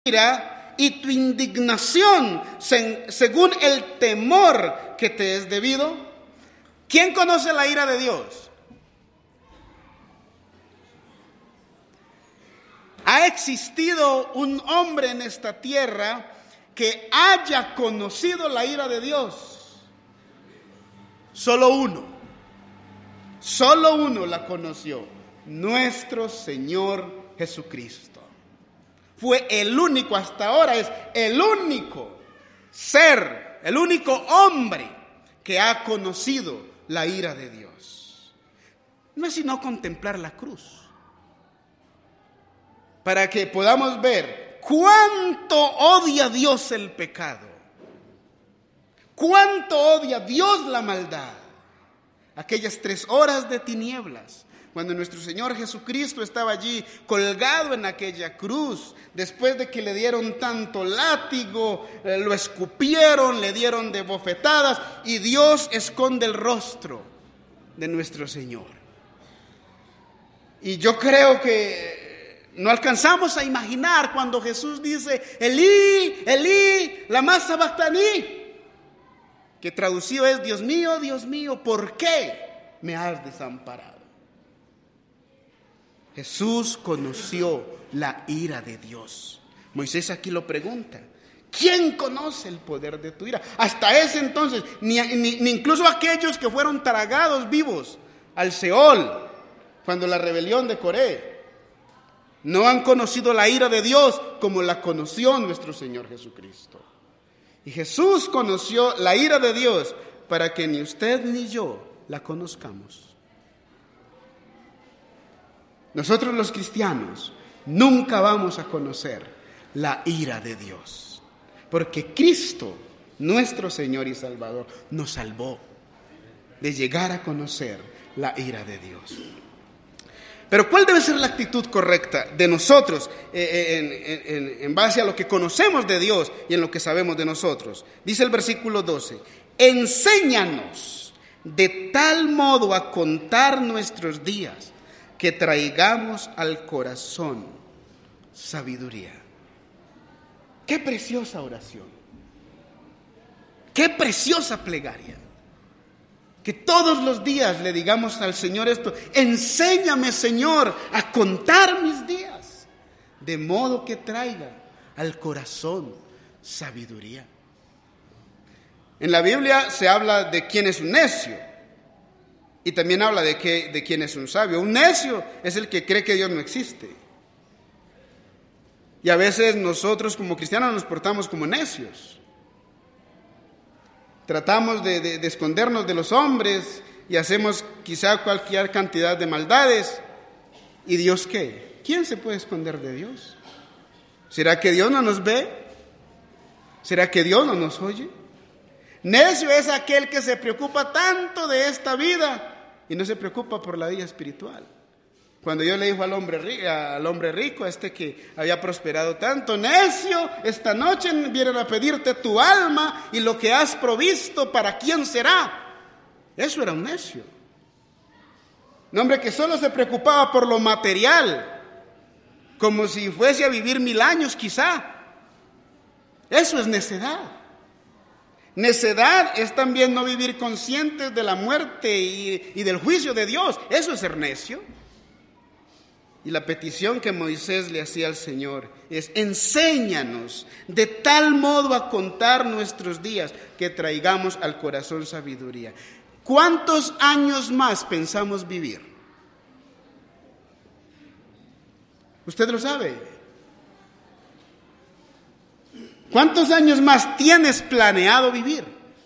ira y tu indignación según el temor que te es debido? ¿Quién conoce la ira de Dios? ¿Ha existido un hombre en esta tierra que haya conocido la ira de Dios? Solo uno. Solo uno la conoció. Nuestro Señor Jesucristo. Fue el único, hasta ahora es el único ser, el único hombre que ha conocido la ira de Dios. No es sino contemplar la cruz, para que podamos ver cuánto odia Dios el pecado, cuánto odia Dios la maldad. Aquellas 3 horas de tinieblas, cuando nuestro Señor Jesucristo estaba allí colgado en aquella cruz, después de que le dieron tanto látigo, lo escupieron, le dieron de bofetadas, y Dios esconde el rostro de nuestro Señor. Y yo creo que no alcanzamos a imaginar cuando Jesús dice: Elí, Elí, lama sabactaní, que traducido es: Dios mío, ¿por qué me has desamparado? Jesús conoció la ira de Dios. Moisés aquí lo pregunta: ¿quién conoce el poder de tu ira? Hasta ese entonces, ni incluso aquellos que fueron tragados vivos al Seol, cuando la rebelión de Coré, no han conocido la ira de Dios como la conoció nuestro Señor Jesucristo. Y Jesús conoció la ira de Dios para que ni usted ni yo la conozcamos. Nosotros los cristianos nunca vamos a conocer la ira de Dios, porque Cristo, nuestro Señor y Salvador, nos salvó de llegar a conocer la ira de Dios. Pero ¿cuál debe ser la actitud correcta de nosotros en base a lo que conocemos de Dios y en lo que sabemos de nosotros? Dice el versículo 12: enséñanos de tal modo a contar nuestros días que traigamos al corazón sabiduría. Qué preciosa oración, qué preciosa plegaria. Que todos los días le digamos al Señor esto: enséñame, Señor, a contar mis días, de modo que traiga al corazón sabiduría. En la Biblia se habla de quién es un necio, y también habla de quién es un sabio. Un necio es el que cree que Dios no existe. Y a veces nosotros como cristianos nos portamos como necios. Tratamos de escondernos de los hombres y hacemos quizá cualquier cantidad de maldades. ¿Y Dios qué? ¿Quién se puede esconder de Dios? ¿Será que Dios no nos ve? ¿Será que Dios no nos oye? Necio es aquel que se preocupa tanto de esta vida y no se preocupa por la vida espiritual. Cuando Dios le dijo al hombre rico, que había prosperado tanto: necio, esta noche vienen a pedirte tu alma, y lo que has provisto, ¿para quién será? Eso era un necio. Un hombre que solo se preocupaba por lo material, como si fuese a vivir 1000 años quizá. Eso es necedad. Necedad es también no vivir conscientes de la muerte y del juicio de Dios. Eso es ser necio. Y la petición que Moisés le hacía al Señor es: enséñanos de tal modo a contar nuestros días que traigamos al corazón sabiduría. ¿Cuántos años más pensamos vivir? ¿Usted lo sabe? ¿Cuántos años más tienes planeado vivir?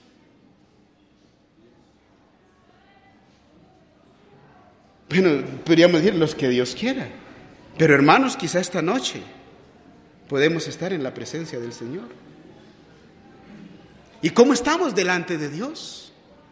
Bueno, podríamos decir los que Dios quiera. Pero hermanos, quizá esta noche podemos estar en la presencia del Señor. ¿Y cómo estamos delante de Dios?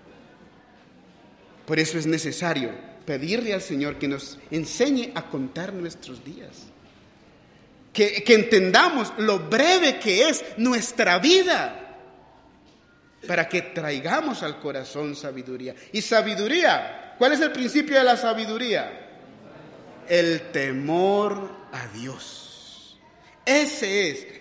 Por eso es necesario pedirle al Señor que nos enseñe a contar nuestros días. Que entendamos lo breve que es nuestra vida, para que traigamos al corazón sabiduría. Y sabiduría, ¿cuál es el principio de la sabiduría? El temor a Dios. Ese es